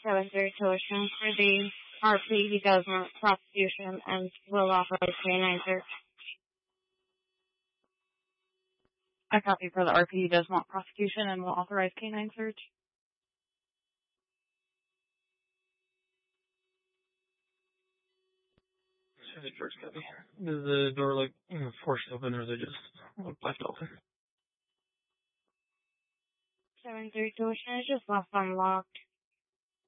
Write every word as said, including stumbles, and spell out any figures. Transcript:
seven three tuition for the R P. He does want prosecution and will authorize canine search. I copy for the R P. He does want prosecution and will authorize canine search. First copy. Is the door like forced open or is it just left open? seven three tuition is just left unlocked.